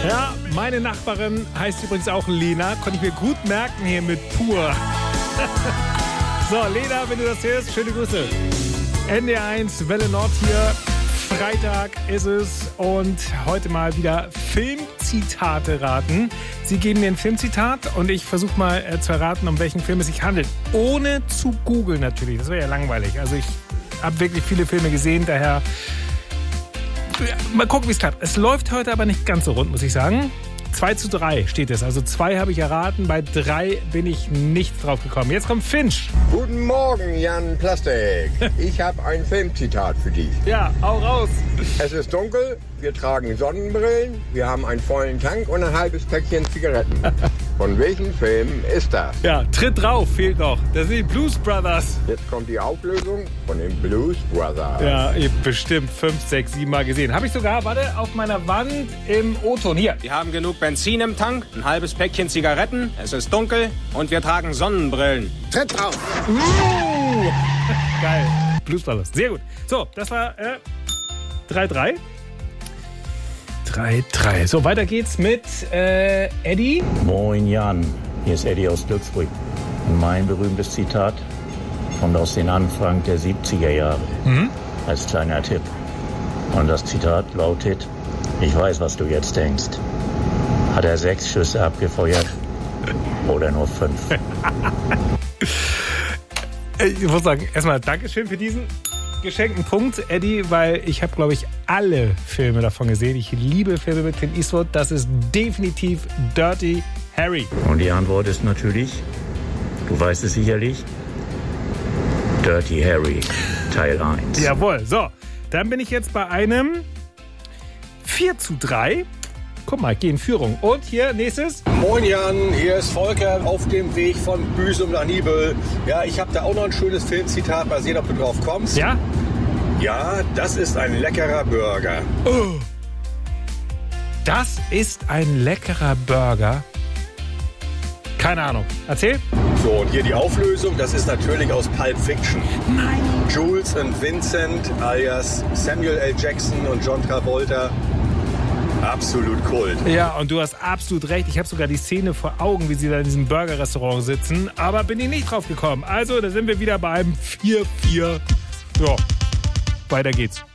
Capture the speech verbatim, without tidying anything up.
Ja, meine Nachbarin heißt übrigens auch Lena. Konnte ich mir gut merken hier mit Pur. So, Lena, wenn du das hörst, schöne Grüße. N D R eins, Welle Nord hier. Freitag ist es und heute mal wieder Filmzitate raten. Sie geben mir ein Filmzitat und ich versuche mal äh, zu erraten, um welchen Film es sich handelt. Ohne zu googeln natürlich, das wäre ja langweilig. Also ich habe wirklich viele Filme gesehen, daher mal gucken, wie es klappt. Es läuft heute aber nicht ganz so rund, muss ich sagen. zwei zu drei steht es. Also zwei habe ich erraten, bei drei bin ich nicht drauf gekommen. Jetzt kommt Finch. Guten Morgen, Jan Plastik. Ich habe ein Filmzitat für dich. Ja, hau raus. Es ist dunkel, wir tragen Sonnenbrillen, wir haben einen vollen Tank und ein halbes Päckchen Zigaretten. Von welchem Film ist das? Ja, tritt drauf, fehlt noch. Das sind die Blues Brothers. Jetzt kommt die Auflösung von den Blues Brothers. Ja, ich hab bestimmt fünf, sechs, sieben Mal gesehen. Habe ich sogar, warte, auf meiner Wand im O-Ton. Hier. Wir haben genug Benzin im Tank, ein halbes Päckchen Zigaretten, es ist dunkel und wir tragen Sonnenbrillen. Tritt drauf! Uh, geil. Blues Brothers, sehr gut. So, das war äh, drei drei. drei drei. So, weiter geht's mit äh, Eddie. Moin Jan, hier ist Eddie aus Glücksburg. Und mein berühmtes Zitat kommt aus den Anfang der siebziger Jahre. Mhm. Als kleiner Tipp. Und das Zitat lautet: Ich weiß, was du jetzt denkst. Hat er sechs Schüsse abgefeuert oder nur fünf? Ich muss sagen, erstmal Dankeschön für diesen geschenkten Punkt, Eddie, weil ich habe, glaube ich, alle Filme davon gesehen. Ich liebe Filme mit Clint Eastwood. Das ist definitiv Dirty Harry. Und die Antwort ist natürlich, du weißt es sicherlich, Dirty Harry, Teil eins. Jawohl, so. Dann bin ich jetzt bei einem vier zu drei. Guck mal, ich gehe in Führung. Und hier, nächstes. Moin Jan, hier ist Volker auf dem Weg von Büsum nach Nibel. Ja, ich habe da auch noch ein schönes Filmzitat. Mal sehen, ob du drauf kommst. Ja? Ja, das ist ein leckerer Burger. Oh. Das ist ein leckerer Burger. Keine Ahnung. Erzähl. So, und hier die Auflösung. Das ist natürlich aus Pulp Fiction. Nein. Jules und Vincent alias Samuel L. Jackson und John Travolta. Absolut Kult. Ja, und du hast absolut recht. Ich habe sogar die Szene vor Augen, wie sie da in diesem Burger-Restaurant sitzen. Aber bin ich nicht drauf gekommen. Also, da sind wir wieder bei einem vier vier. Ja, weiter geht's.